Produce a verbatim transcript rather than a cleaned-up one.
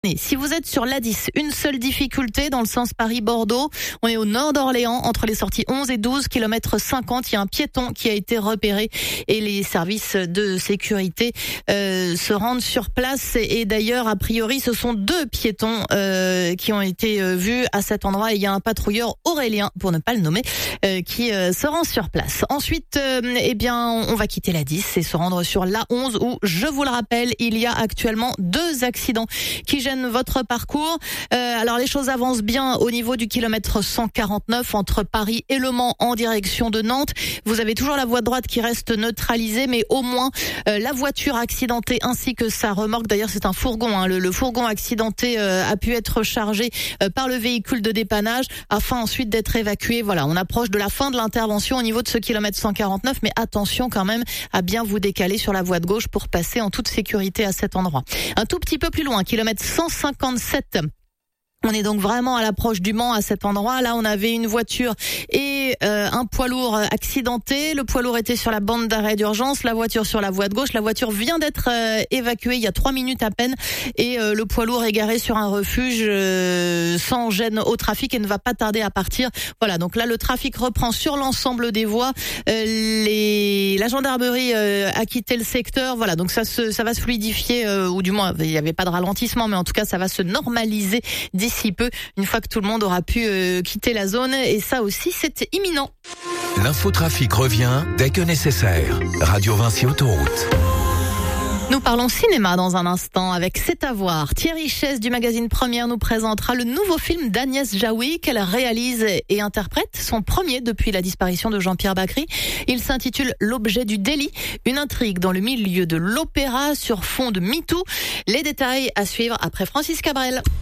Et si vous êtes sur l'A dix, une seule difficulté dans le sens Paris-Bordeaux. On est au nord d'Orléans, entre les sorties onze et douze, kilomètres cinquante. Il y a un piéton qui a été repéré et les services de sécurité euh, se rendent sur place. Et d'ailleurs, a priori, ce sont deux piétons euh, qui ont été euh, vus à cet endroit. Et il y a un patrouilleur Aurélien, pour ne pas le nommer, euh, qui euh, se rend sur place. Ensuite, euh, eh bien, on va quitter l'A dix et se rendre sur l'A onze où, je vous le rappelle, il y a actuellement deux accidents qui gênent votre parcours. Euh, alors les choses avancent bien au niveau du kilomètre cent quarante-neuf entre Paris et Le Mans en direction de Nantes. Vous avez toujours la voie droite qui reste neutralisée, mais au moins euh, la voiture accidentée ainsi que sa remorque, d'ailleurs c'est un fourgon, hein, le, le fourgon accidenté euh, a pu être chargé euh, par le véhicule de dépannage afin ensuite d'être évacué. Voilà, on approche de la fin de l'intervention au niveau de ce kilomètre cent quarante-neuf, mais attention quand même à bien vous décaler sur la voie de gauche pour passer en toute sécurité à cet endroit. Un tout petit peu plus loin, kilomètre cent cinquante-sept. On est donc vraiment à l'approche du Mans à cet endroit. Là, on avait une voiture et euh, un poids lourd accidenté. Le poids lourd était sur la bande d'arrêt d'urgence, la voiture sur la voie de gauche. La voiture vient d'être euh, évacuée il y a trois minutes à peine et euh, le poids lourd est garé sur un refuge euh, sans gêne au trafic et ne va pas tarder à partir. Voilà, donc là, le trafic reprend sur l'ensemble des voies. Euh, les... La gendarmerie euh, a quitté le secteur. Voilà, donc ça, se, ça va se fluidifier euh, ou du moins, il n'y avait pas de ralentissement, mais en tout cas, ça va se normaliser d'ici si peu, une fois que tout le monde aura pu euh, quitter la zone. Et ça aussi, c'est imminent. L'infotrafic revient dès que nécessaire. Radio Vinci Autoroute. Nous parlons cinéma dans un instant avec C'est à voir. Thierry Chess du magazine Première nous présentera le nouveau film d'Agnès Jaoui qu'elle réalise et interprète, son premier depuis la disparition de Jean-Pierre Bacri. Il s'intitule L'objet du délit, une intrigue dans le milieu de l'opéra sur fond de MeToo. Les détails à suivre après Francis Cabrel.